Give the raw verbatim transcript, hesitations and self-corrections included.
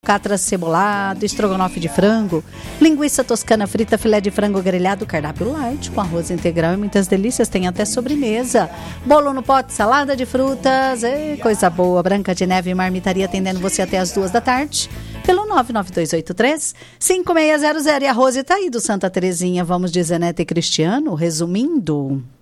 Catra cebolado, estrogonofe de frango, linguiça toscana frita, filé de frango grelhado, cardápio light, com arroz integral e muitas delícias, tem até sobremesa. Bolo no pote, salada de frutas, e coisa boa. Branca de Neve e Marmitaria atendendo você até as duas da tarde, pelo nove nove dois oito três, cinco seis zero zero. E a Rose tá aí do Santa Terezinha, vamos dizer, né, Cristiano, resumindo...